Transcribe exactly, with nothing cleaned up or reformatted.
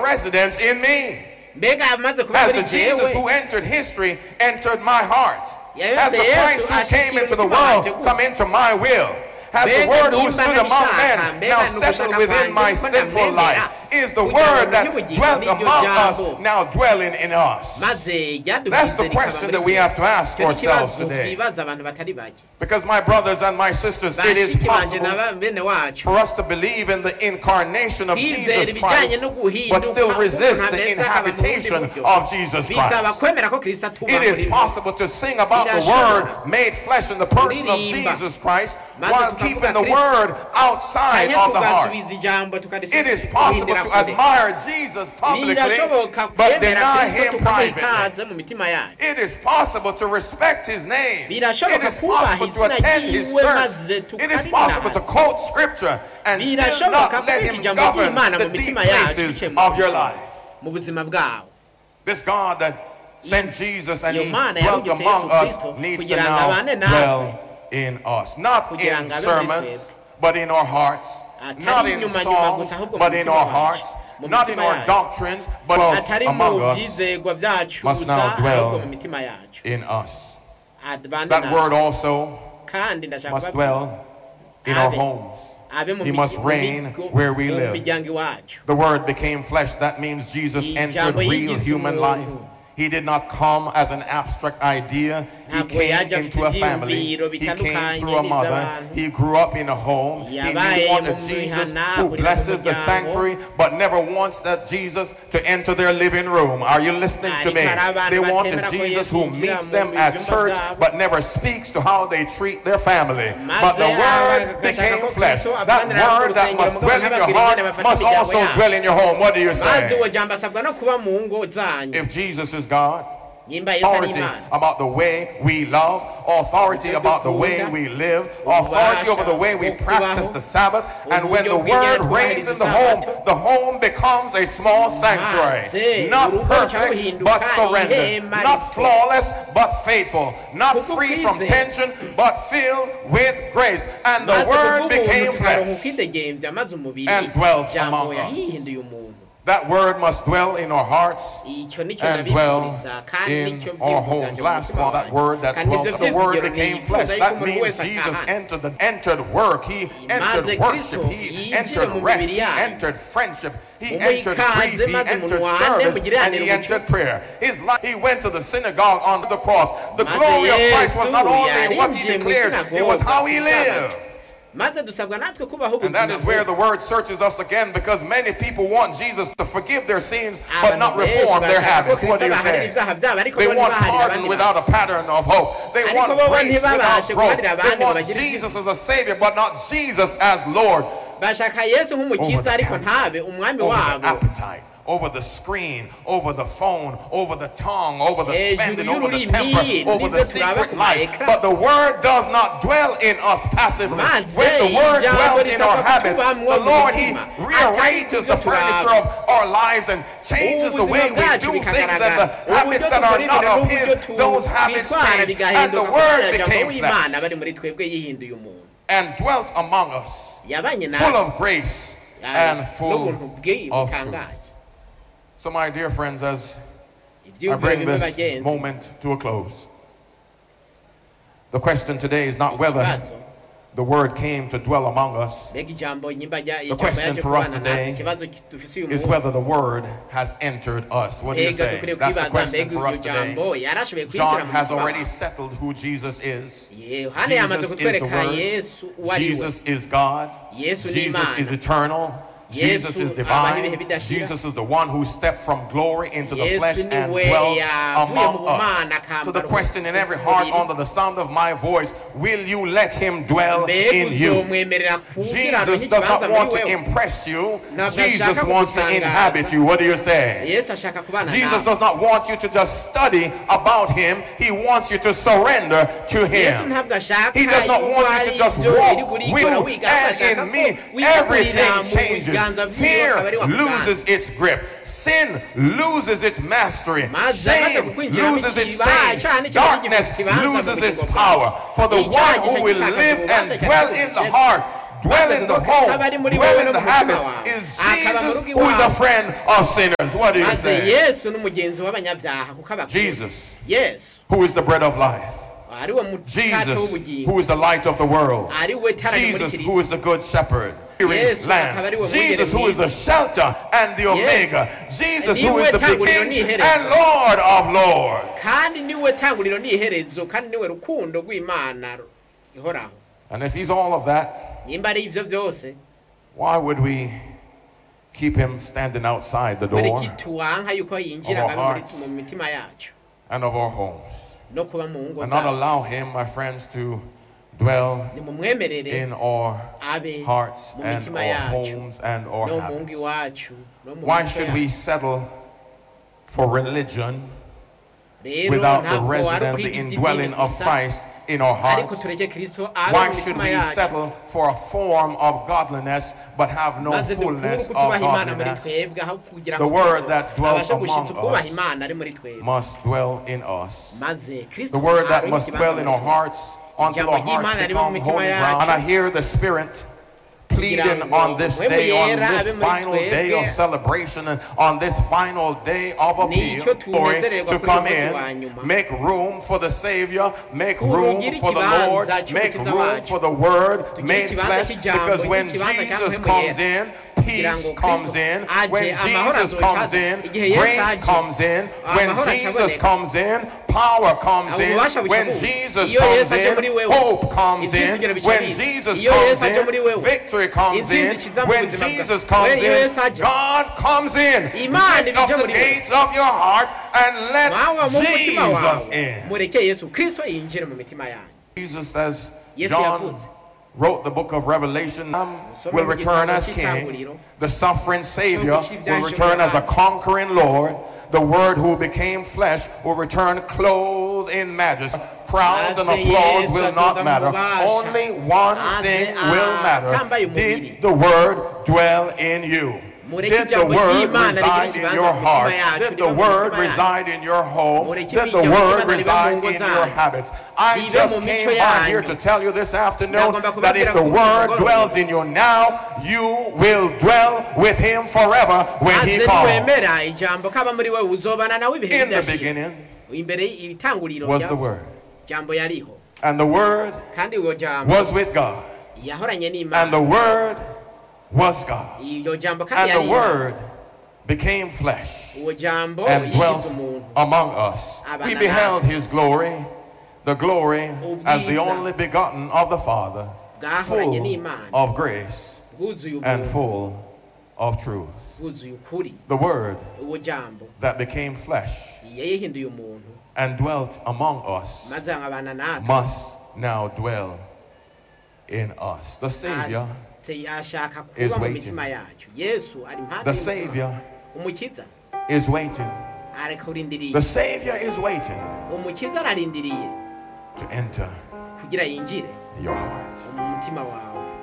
residence in me. As the Jesus who entered history entered my heart. Has the Christ who came into the world come into my will. Has the Word who stood among men now settled within my sinful life. Is the Word that dwelt among us now dwelling in us? That's the question that we have to ask ourselves today. Because my brothers and my sisters, it is possible for us to believe in the incarnation of Jesus Christ, but still resist the inhabitation of Jesus Christ. It is possible to sing about the Word made flesh in the person of Jesus Christ while keeping the Word outside of the heart. It is possible to admire Jesus publicly but deny Him privately. It is possible to respect His name. It is possible to attend His church. It is possible to quote Scripture and still not let Him govern the deep places of your life. This God that sent Jesus and He dwelt among us needs to now dwell in us. Not in sermons, but in our hearts. Not in songs, but in our hearts. Not in our doctrines, but among us. Must now dwell in us. That Word also must dwell in our homes. He must reign where we live. The Word became flesh. That means Jesus entered real human life. He did not come as an abstract idea. He came into a family. He came through a mother. He grew up in a home. He wanted Jesus who blesses the sanctuary, but never wants that Jesus to enter their living room. Are you listening to me? They wanted Jesus who meets them at church, but never speaks to how they treat their family. But the Word became flesh. That Word that must dwell in your heart must also dwell in your home. What do you say? If Jesus is God, authority about the way we love, authority about the way we live, authority over the way we practice the Sabbath, and when the Word reigns in the home, the home becomes a small sanctuary. Not perfect, but surrendered. Not flawless, but faithful. Not free from tension, but filled with grace. And the Word became flesh and dwelt among us. That Word must dwell in our hearts and dwell in our homes. Last one, that Word that dwelt, the Word became flesh. That means Jesus entered the entered work. He entered worship. He entered rest. He entered friendship. He entered grief. He entered service, and he entered prayer. His life, he went to the synagogue on the cross. The glory of Christ was not only what he declared; it was how he lived. And that is where the Word searches us again, because many people want Jesus to forgive their sins but not reform their habits. What do you say? They want pardon without a pattern of hope. They want grace without growth. They want Jesus as a Savior but not Jesus as Lord. Over the appetite, over the screen, over the phone, over the tongue, over the spending, over the temper, over the secret life. But the Word does not dwell in us passively. When the Word dwells in our habits, the Lord, He rearranges the furniture of our lives and changes the way we do things, and the habits that are not of His, those habits change. And the Word became flesh and dwelt among us, full of grace and full of truth. So my dear friends, as I bring this moment to a close, the question today is not whether the Word came to dwell among us. The question for us today is whether the Word has entered us. What do you say? That's the question for us today. John has already settled who Jesus is. Jesus is the Word. Jesus is God. Jesus is eternal. Jesus is divine. Jesus is the one who stepped from glory into the flesh and dwelt among us. So the question in every heart under the sound of my voice, will you let Him dwell in you? Jesus does not want to impress you. Jesus wants to inhabit you. What do you say? Jesus does not want you to just study about Him. He wants you to surrender to Him. He does not want you to just walk with and in me. Everything changes. Fear loses its grip. Sin loses its mastery. Shame loses its shame. Darkness loses its power. For the one who will live and dwell in the heart, dwell in the home, dwell in the habits, is Jesus, who is a friend of sinners. What do you say? Jesus, yes, who is the bread of life. Jesus, who is the light of the world. Jesus, who is the good shepherd. Yes, Lamb. Jesus, who is the shelter and the Omega. Yes. Jesus, who is the beginning and Lord of Lords. And if he's all of that, why would we keep him standing outside the door of our hearts and of our homes, and not allow him, my friends, to dwell in our hearts and our homes and our habits? Why should we settle for religion without the resident, the indwelling of Christ in our hearts? Why should we settle for a form of godliness but have no fullness of godliness? The word that dwells among us must dwell in us. The word that must dwell in our hearts until our hearts become holy ground. And I hear the Spirit pleading on this day, on this final day of celebration, and on this final day of appeal, glory, to come in, make room for the Savior, make room for the Lord, make room for the Word made flesh, because when Jesus comes in, peace comes in. When Jesus comes in, grace comes in. When Jesus comes in, power comes in. When Jesus comes in, hope comes in. When Jesus comes in, victory comes in. When Jesus comes in, God comes in. Lift up the gates of your heart and let Jesus in. Jesus, as John wrote the book of Revelation, will return as king. The suffering Savior will return as a conquering Lord. The Word who became flesh will return clothed in majesty. Crowds and applause will not matter. Only one thing will matter. Did the Word dwell in you? Did the Word reside in your heart? Did the Word reside in your home? Did the Word reside in your habits? I just came by here to tell you this afternoon that if the Word dwells in you now, you will dwell with Him forever when He comes. In the beginning was the Word, and the Word was with God, and the Word was God, and the Word became flesh and dwelt among us. We beheld His glory, the glory as the only begotten of the Father, full of grace and full of truth. The Word that became flesh and dwelt among us must now dwell in us. The Savior is waiting. The Savior is waiting. The Savior is waiting to enter your heart.